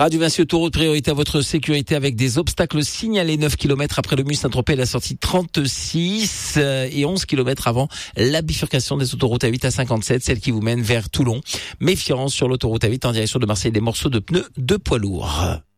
Radio Vinci Autoroute, priorité à votre sécurité avec des obstacles signalés 9 km après le Mur Saint-Tropez, la sortie 36 et 11 km avant la bifurcation des autoroutes A8 à 57, celle qui vous mène vers Toulon. Méfiance sur l'autoroute A8 en direction de Marseille, des morceaux de pneus de poids lourds.